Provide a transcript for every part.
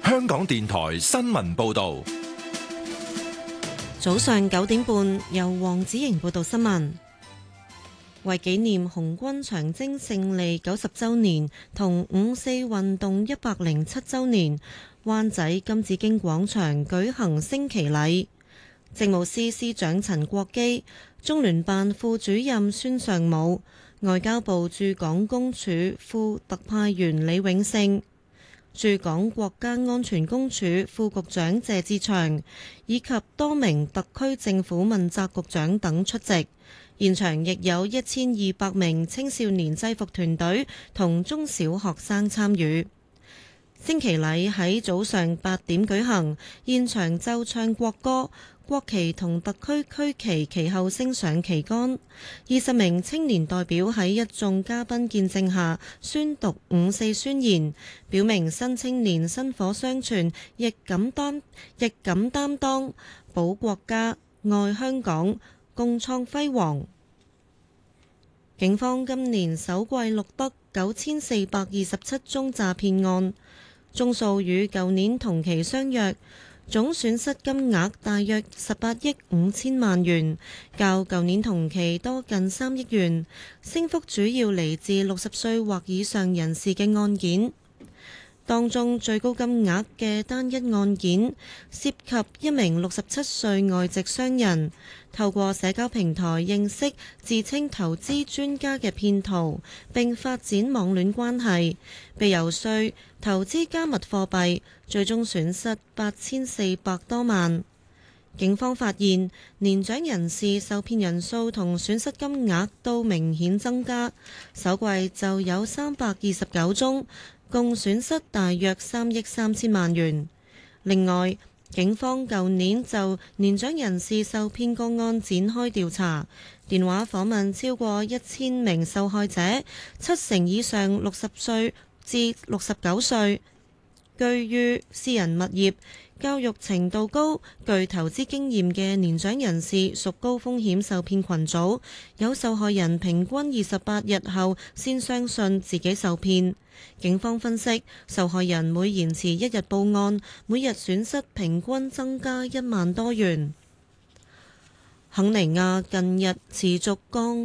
香港電台新聞報道。 早上9點半，由黃子瑩報道新聞。為紀念紅軍長征勝利90週年同五四運動107週年，灣仔金紫荊廣場舉行升旗禮。政務司司長陳國基、中聯辦副主任孫尚武、外交部駐港公署副特派員李永勝、駐港國家安全公署副局長謝志祥以及多名特區政府問責局長等出席。現場亦有1200名青少年制服團隊同中小學生參與。升旗禮喺早上8點舉行，現場奏唱國歌，國旗同特區區旗其後升上旗杆。20名青年代表喺一眾嘉賓見證下宣讀五四宣言，表明新青年薪火相傳，亦敢擔當，保國家、愛香港，共創輝煌。警方今年首季錄得9427宗詐騙案，宗數與舊年同期相若，總損失金額大約18億5千萬元，較舊年同期多近3億元，升幅主要嚟自60歲或以上人士嘅案件。當中最高金額嘅單一案件涉及一名67歲外籍商人，透過社交平台認識自稱投資專家嘅騙徒，並發展網戀關係，被遊說投資加密貨幣，最終損失8400多萬。警方發現年長人士受騙人數同損失金額都明顯增加，首季就有329宗，共損失大約3億3千萬元。另外，警方舊年就年長人士受騙個案展開調查，電話訪問超過1000名受害者，70%以上60歲至69歲，居於私人物業，教育程度高、具投資經驗嘅年長人士屬高風險受騙群組，有受害人平均28日後先相信自己受騙。警方分析，受害人每延遲1日報案，每日損失平均增加1萬多元。肯尼亞近日持續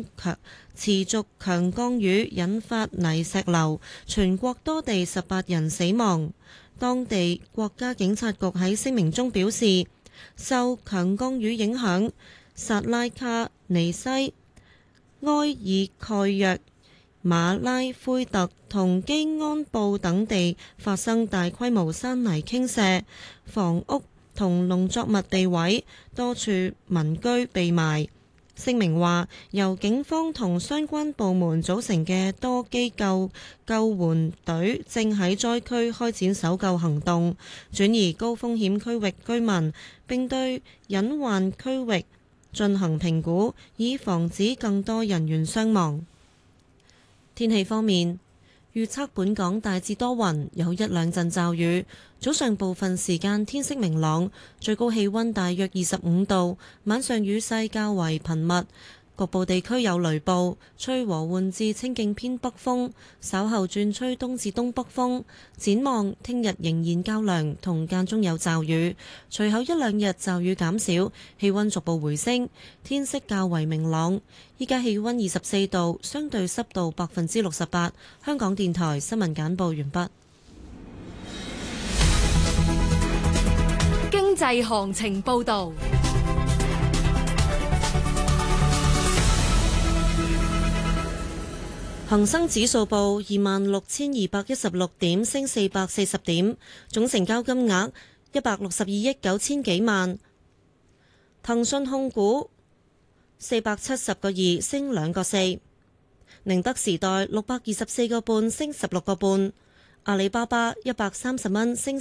強降雨，引發泥石流，全國多地18人死亡。當地國家警察局喺聲明中表示，受強降雨影響，薩拉卡、尼西、埃爾蓋約、馬拉灰特同基安布等地發生大規模山泥傾瀉，房屋同農作物被毀，多處民居被埋。聲明話，由警方同相關部門組成嘅多機構救援隊正喺災區開展搜救行動，轉移高風險區域居民，並對隱患區域進行評估，以防止更多人員傷亡。天氣方面，預測本港大致多雲，有1兩陣驟雨。早上部分時間天色明朗，最高氣溫大約25度。晚上雨勢較為頻密，局部地區有雷暴，吹和緩至清勁偏北風，稍後轉吹東至東北風。展望聽日仍然較涼，同間中有驟雨，隨後1兩日驟雨減少，氣溫逐步回升，天色較為明朗。依家氣溫24度，相對濕度68%。香港電台新聞簡報完畢。 經濟行情報道。 恒生指數報26,216點，升440點，總成交金額162億9千幾萬。騰訊控股470個2，升2個4。寧德時代624個半，升16個半。阿里巴巴130蚊，升